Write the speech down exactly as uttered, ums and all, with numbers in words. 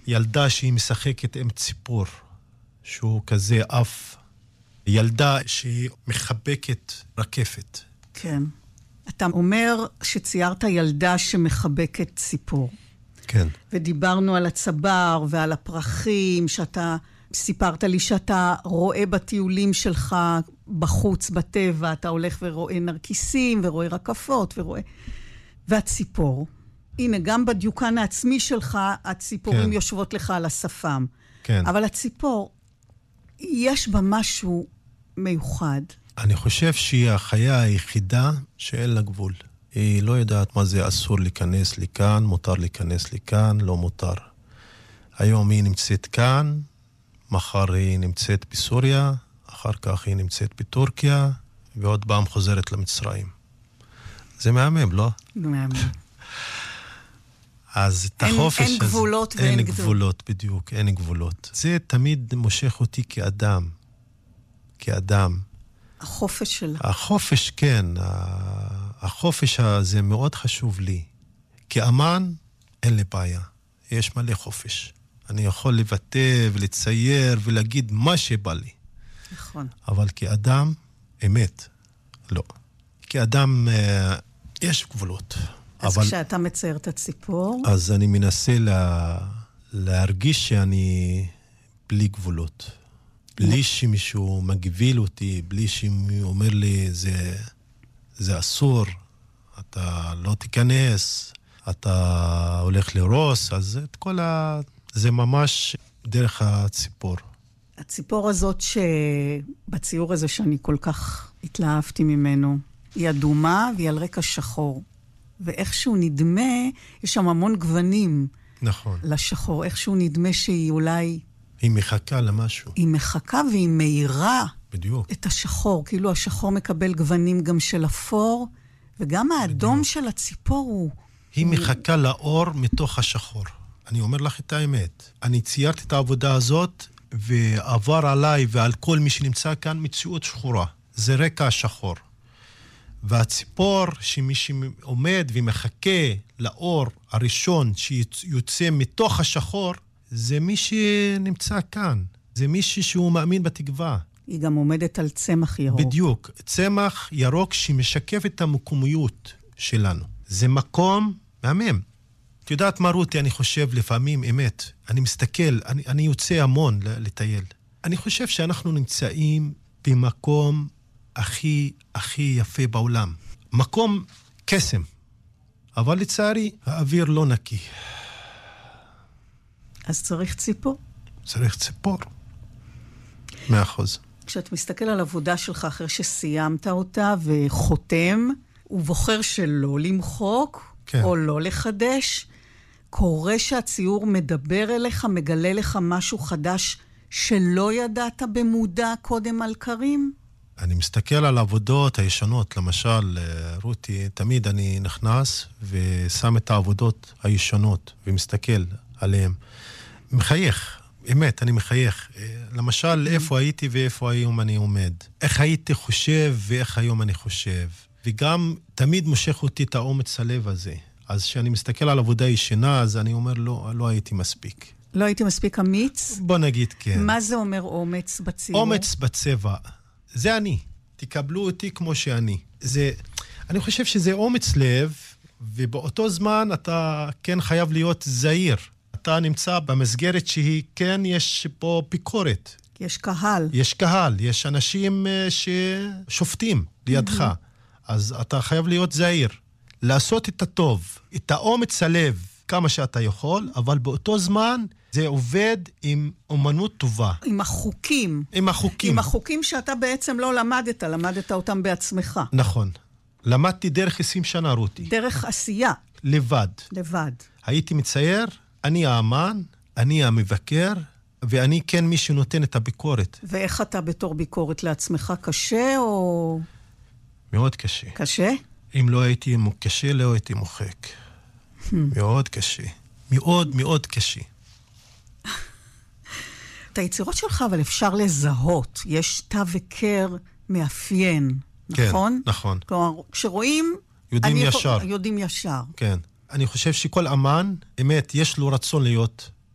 ילדה שהיא משחקת עם ציפור, שהוא כזה אף, ילדה שהיא מחבקת רקפת. כן. אתה אומר שציירת ילדה שמחבקת ציפור. כן. ודיברנו על הצבר ועל הפרחים, שאתה סיפרת לי שאתה רואה בטיולים שלך בחוץ, בטבע, אתה הולך ורואה נרקיסים ורואה רקפות ורואה... והציפור. הנה, גם בדיוקן העצמי שלך, הציפורים כן. יושבות לך על השפם. כן. אבל הציפור, יש בה משהו מיוחד. אני חושב שהיא החיה היחידה שאין לה גבול. היא לא יודעת מה זה אסור להיכנס לכאן, מותר להיכנס לכאן, לא מותר. היום היא נמצאת כאן, מחר היא נמצאת בסוריה, אחר כך היא נמצאת בטורקיה, ועוד פעם חוזרת למצרים. זה מהמם, לא? מהמם. אז את אין, החופש אין הזה, גבולות אין ואין גבולות, גדול. בדיוק, אין גבולות. זה תמיד מושך אותי כאדם, כאדם. החופש שלה. החופש, כן. החופש הזה מאוד חשוב לי. כאמן, אין לי בעיה. יש מלא חופש. אני יכול לבטא ולצייר ולהגיד מה שבא לי. נכון. אבל כאדם, אמת, לא. כאדם, יש גבולות. אז אבל... כשאתה מצייר את הציפור... אז אני מנסה לה... להרגיש שאני בלי גבולות. בלי שמישהו מגביל אותי, בלי שמישהו אומר לי, זה, זה אסור, אתה לא תיכנס, אתה הולך לרוס, אז את כל ה... זה ממש דרך הציפור. הציפור הזאת שבציור הזה שאני כל כך התלהבתי ממנו, היא אדומה והיא על רקע שחור. ואיכשהו נדמה, יש שם המון גוונים. נכון. לשחור, איכשהו נדמה שהיא אולי... היא מחכה למשהו. היא מחכה והיא מהירה. בדיוק. את השחור, כאילו השחור מקבל גוונים גם של אפור, וגם האדום בדיוק. של הציפור הוא... היא מחכה לאור מתוך השחור. אני אומר לך את האמת. אני ציירתי את העבודה הזאת, ועבר עליי ועל כל מי שנמצא כאן מציאות שחורה. זה רקע שחור. והציפור שמי שעומד ומחכה לאור הראשון שיוצא מתוך השחור, זה מי שנמצא כאן. זה מישהו שהוא מאמין בתקווה. היא גם עומדת על צמח ירוק. בדיוק. צמח ירוק שמשקף את המקומיות שלנו. זה מקום מהמם. את יודעת מה רותי, אני חושב לפעמים אמת. אני מסתכל, אני, אני יוצא המון לטייל. אני חושב שאנחנו נמצאים במקום הכי, הכי יפה בעולם. מקום קסם. אבל לצערי, האוויר לא נקי. אז צריך ציפור? צריך ציפור. מאה אחוז. כשאת מסתכל על עבודה שלך אחרי שסיימת אותה וחותם, ובוחר שלא למחוק, כן. או לא לחדש, קורה שהציור מדבר אליך, מגלה לך משהו חדש שלא ידעת במודע קודם על קרים? אני מסתכל על העבודות הישנות, למשל, רותי, תמיד אני נכנס ושם את העבודות הישנות ומסתכל עליהן. מחייך, אמת, אני מחייך. למשל, איפה הייתי ואיפה היום אני עומד. איך הייתי חושב ואיך היום אני חושב. וגם תמיד מושך אותי את האומץ הלב הזה. אז כשאני מסתכל על עבודה ישנה, אז אני אומר, לא, לא הייתי מספיק. לא הייתי מספיק אמיץ? בוא נגיד כן. מה זה אומר אומץ בציור? אומץ בצבע. זה אני. תקבלו אותי כמו שאני. זה, אני חושב שזה אומץ לב, ובאותו זמן אתה כן חייב להיות זהיר. אתה נמצא במסגרת שהיא כן יש פה ביקורת. יש קהל. יש קהל, יש אנשים ששופטים לידך. אז אתה חייב להיות זהיר. לעשות את הטוב, את האומץ הלב, כמה שאתה יכול, אבל באותו זמן זה עובד עם אומנות טובה. עם החוקים. עם החוקים. עם החוקים שאתה בעצם לא למדת, למדת אותם בעצמך. נכון. למדתי דרך עשרים שנה, רותי. דרך עשייה. לבד. לבד. הייתי מצייר, אני האמן, אני המבקר, ואני כן מי שנותן את הביקורת. ואיך אתה בתור ביקורת לעצמך? קשה או... מאוד קשה. קשה? אם לא הייתי קשה, לא הייתי מוחק. מאוד קשה. מאוד מאוד קשה. את היצירות שלך, אבל אפשר לזהות. יש תו וקר מאפיין, נכון? כן, נכון. כלומר, כשרואים... יודעים ישר. יכול, יודעים ישר. כן. אני חושב שכל אמן, אמת, יש לו רצון להיות